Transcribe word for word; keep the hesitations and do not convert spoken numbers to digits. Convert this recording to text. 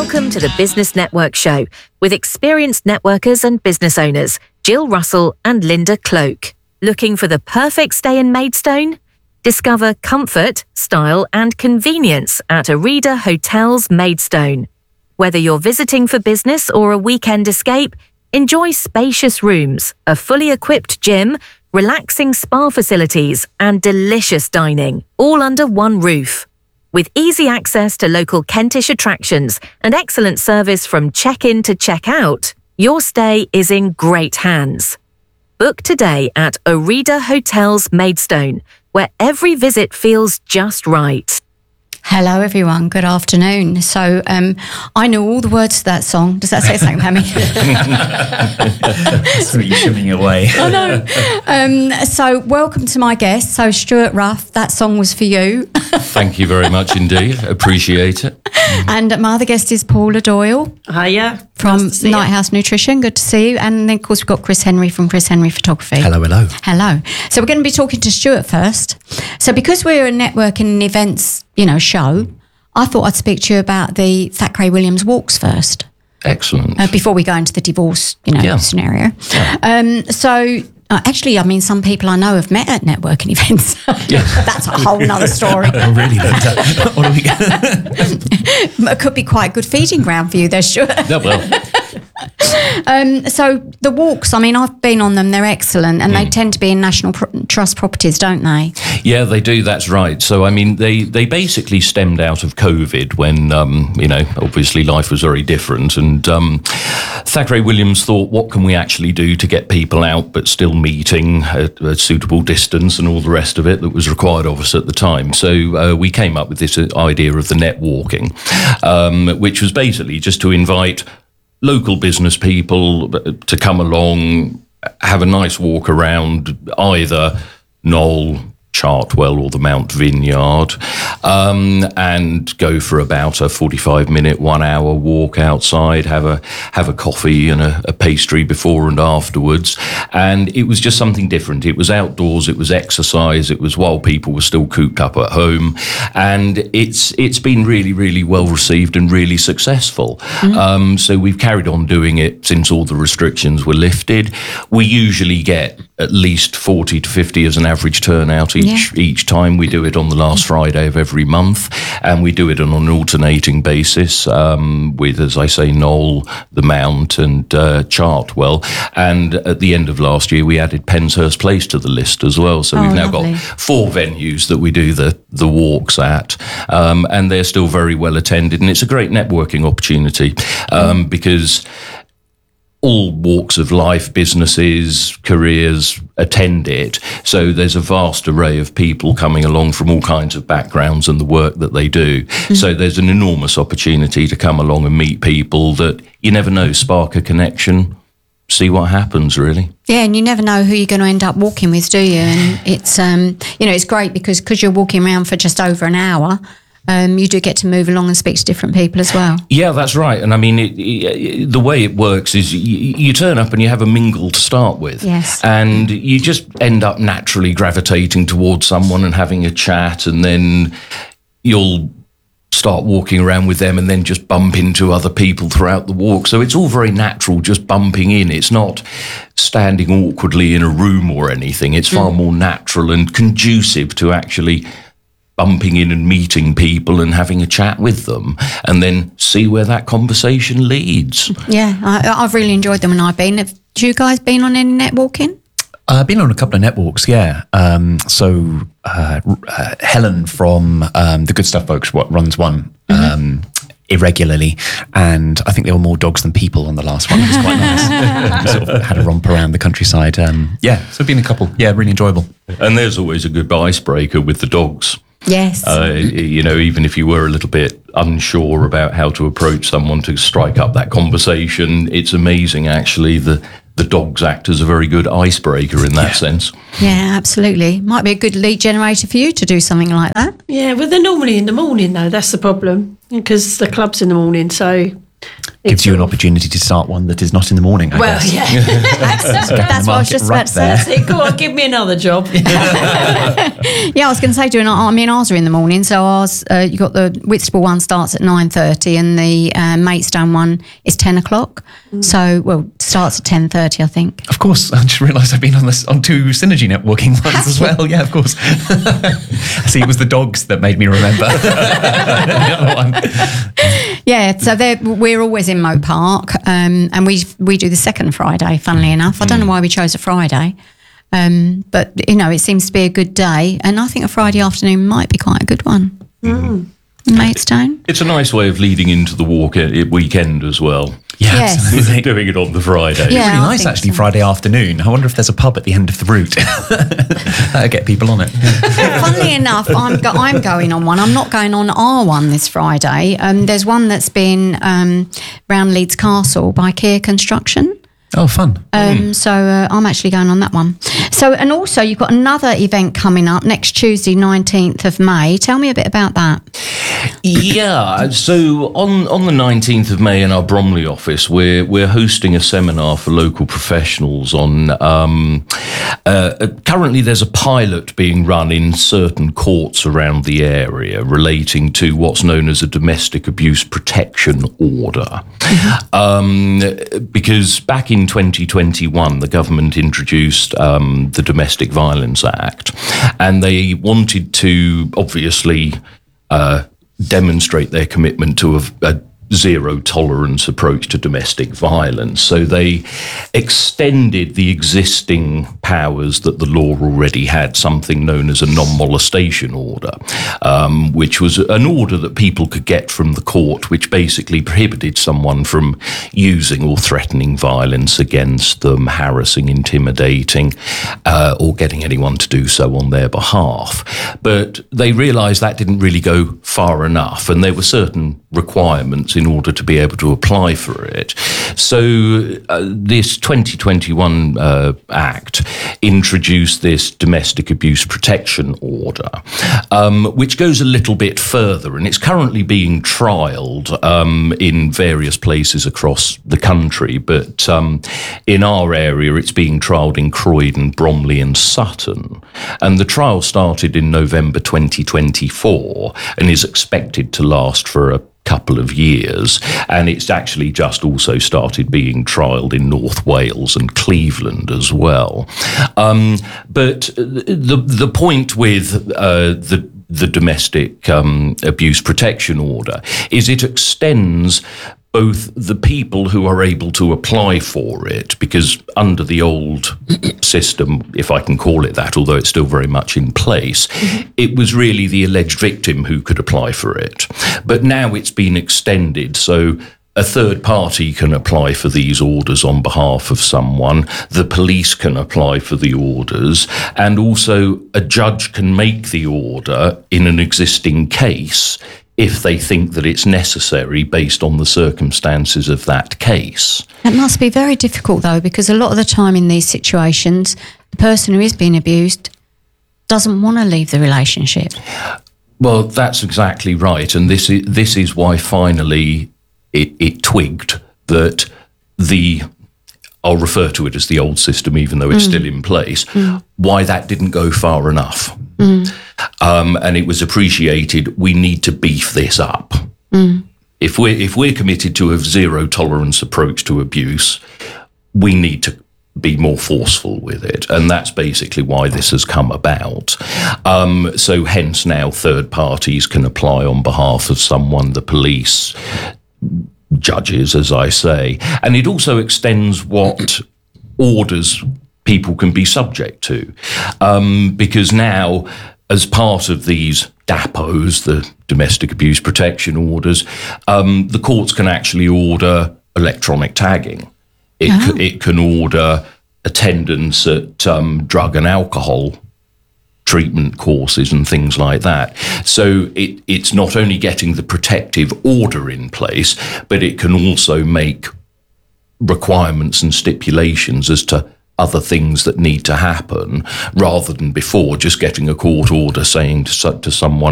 Welcome to the Business Network Show with experienced networkers and business owners, Jill Russell and Linda Cloak. Looking for the perfect stay in Maidstone? Discover comfort, style and convenience at Arida Hotels Maidstone. Whether you're visiting for business or a weekend escape, enjoy spacious rooms, a fully equipped gym, relaxing spa facilities and delicious dining, all under one roof. With easy access to local Kentish attractions and excellent service from check-in to check-out, your stay is in great hands. Book today at Arida Hotels Maidstone, where every visit feels just right. Hello everyone, good afternoon. So um, I know all the words to that song. Does that say something, Pammy? That's what you're shimming away. I know. Um, so welcome to my guest. So Stuart Ruff, that song was for you. Thank you very much indeed. Appreciate it. And my other guest is Paula Doyle. Hiya. From Nice Night House Nutrition. Good to see you. And then of course we've got Chris Henry from Chris Henry Photography. Hello, hello. Hello. So we're going to be talking to Stuart first. So because we're a networking and events, you know, show, I thought I'd speak to you about the Thackeray Williams walks first. Excellent. Uh, before we go into the divorce, you know, Yeah. scenario. Yeah. Um, so uh, actually, I mean, some people I know have met at networking events. Yes. That's a whole nother story. Oh, really? What are we going It could be quite a good feeding ground for you there, sure. Yeah, well, Um, so the walks, I mean, I've been on them. They're excellent, and mm. they tend to be in National Pro- Trust properties, don't they? yeah, they do. That's right. So, I mean, they, they basically stemmed out of COVID when, um, you know, obviously life was very different. And um, Thackeray Williams thought, what can we actually do to get people out but still meeting at a suitable distance and all the rest of it that was required of us at the time? So uh, we came up with this idea of the net walking, um, which was basically just to invite local business people to come along, have a nice walk around either Knoll, Chartwell or the Mount Vineyard, um, and go for about a forty-five minute, one hour walk outside, have a have a coffee and a, a pastry before and afterwards. And it was just something different. It was outdoors, it was exercise, it was while people were still cooped up at home. And it's it's been really, really well received and really successful. Mm-hmm. Um, so we've carried on doing it since all the restrictions were lifted. We usually get at least forty to fifty as an average turnout each yeah. each time. We do it on the last Friday of every month, and we do it on an alternating basis um, with, as I say, Knoll, the Mount and uh, Chartwell. And at the end of last year, we added Penshurst Place to the list as well. So oh, we've now lovely. got four venues that we do the, the walks at, um, and they're still very well attended. And it's a great networking opportunity um, mm. because all walks of life, businesses, careers attend it. So there's a vast array of people coming along from all kinds of backgrounds and the work that they do. Mm-hmm. So there's an enormous opportunity to come along and meet people that you never know, spark a connection, see what happens, really. Yeah, and you never know who you're going to end up walking with, do you? And it's, um, you know, it's great because because you're walking around for just over an hour, Um, you do get to move along and speak to different people as well. Yeah, that's right. And I mean, it, it, the way it works is you, you turn up and you have a mingle to start with. Yes. And you just end up naturally gravitating towards someone and having a chat, and then you'll start walking around with them and then just bump into other people throughout the walk. So it's all very natural, just bumping in. It's not standing awkwardly in a room or anything. It's far mm. more natural and conducive to actually bumping in and meeting people and having a chat with them, and then see where that conversation leads. Yeah, I, I've really enjoyed them when I've been. Have you guys been on any netwalking? Uh, I've been on a couple of netwalks, yeah. Um, so uh, uh, Helen from um, the Good Stuff Folks what runs one mm-hmm. um, irregularly, and I think there were more dogs than people on the last one. It was quite nice. We sort of had a romp around the countryside. Um, yeah, so I've been a couple. Yeah, really enjoyable. And there's always a good icebreaker with the dogs. Yes. Uh, you know, even if you were a little bit unsure about how to approach someone to strike up that conversation, it's amazing, actually. The, the dogs act as a very good icebreaker in that yeah. sense. Yeah, absolutely. Might be a good lead generator for you to do something like that. Yeah, well, they're normally in the morning, though. That's the problem, because the club's in the morning. So gives you an opportunity to start one that is not in the morning, I Well, guess. yeah, that's, that's what I was just right about to say. there. That's it. Go on, give me another job. Yeah, I was going to say, doing. I mean, ours are in the morning. So ours, uh, you got the Whitstable one starts at nine thirty, and the uh, Maidstone one is ten o'clock. Mm. So, well, starts at ten thirty, I think. Of course, I just realised I've been on this on two Synergy networking ones as well. Yeah, of course. See, it was the dogs that made me remember. The other one. Yeah, so they're- we're always in Moat Park, um, and we we do the second Friday. Funnily enough, I don't know why we chose a Friday. Um, but, you know, it seems to be a good day. And I think a Friday afternoon might be quite a good one. Mm. Maidstone. It's a nice way of leading into the walk e- weekend as well. Yeah, Yes. absolutely. Doing it on the Friday. Yeah. Really I nice, think actually, so. Friday afternoon. I wonder if there's a pub at the end of the route. That'll get people on it. Funnily enough, I'm go- I'm going on one. I'm not going on our one this Friday. Um, there's one that's been um, round Leeds Castle by Kier Construction. Oh, fun. Um, So uh, I'm actually going on that one. So, and also you've got another event coming up next Tuesday, nineteenth of May. Tell me a bit about that. Yeah, so on, on the nineteenth of May in our Bromley office, we're we're hosting a seminar for local professionals on. Um, uh, currently, there's a pilot being run in certain courts around the area relating to what's known as a domestic abuse protection order, um, because back in twenty twenty-one, the government introduced um, the Domestic Violence Act, and they wanted to obviously. Uh, demonstrate their commitment to a, a zero tolerance approach to domestic violence. So they extended the existing powers that the law already had, something known as a non-molestation order, um, which was an order that people could get from the court, which basically prohibited someone from using or threatening violence against them, harassing, intimidating, uh, or getting anyone to do so on their behalf. But they realised that didn't really go far enough, and there were certain requirements in order to be able to apply for it. So uh, this twenty twenty-one uh, Act introduced this Domestic Abuse Protection Order, um, which goes a little bit further, and it's currently being trialled um, in various places across the country, but um, in our area it's being trialled in Croydon, Bromley and Sutton. And the trial started in November twenty twenty-four and is expected to last for a couple of years, and it's actually just also started being trialled in North Wales and Cleveland as well. Um, but the the point with uh, the the domestic um, abuse protection order is it extends both the people who are able to apply for it, because under the old system, if I can call it that, although it's still very much in place, mm-hmm. it was really the alleged victim who could apply for it. But now it's been extended, so a third party can apply for these orders on behalf of someone, the police can apply for the orders, and also a judge can make the order in an existing case if they think that it's necessary based on the circumstances of that case. It must be very difficult, though, because a lot of the time in these situations, the person who is being abused doesn't want to leave the relationship. Well, that's exactly right. And this is, this is why finally it, it twigged that the, I'll refer to it as the old system, even though it's mm. still in place, mm. why that didn't go far enough. Mm. Um, and it was appreciated, we need to beef this up. Mm. If we're, if we're committed to a zero tolerance approach to abuse, we need to be more forceful with it. And that's basically why this has come about. Um, so hence now third parties can apply on behalf of someone, the police, judges, as I say. And it also extends what orders people can be subject to. Um, because now, as part of these D A P Os, the Domestic Abuse Protection Orders, um, the courts can actually order electronic tagging. It, oh. c- it can order attendance at um, drug and alcohol treatment courses and things like that. So it, it's not only getting the protective order in place, but it can also make requirements and stipulations as to other things that need to happen, rather than before just getting a court order saying to, to someone,